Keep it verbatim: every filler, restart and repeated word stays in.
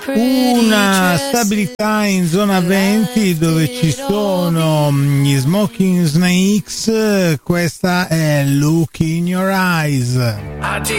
una stabilità in zona venti dove ci sono gli Smoking Snakes. Questa è Look in Your Eyes. I did